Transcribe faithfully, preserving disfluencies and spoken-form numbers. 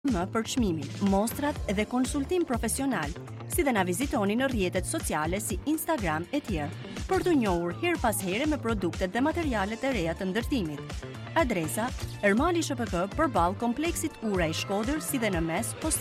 më për çmimin, mostrat dhe konsultim profesional, si dhe na vizitoni në rrjetet sociale si Instagram e tjerë, për të njohur her pas here me produktet dhe materialet e reja të ndërtimit. Adresa: Ermali S P K përballë kompleksit Ura i Shkodër, si dhe në mes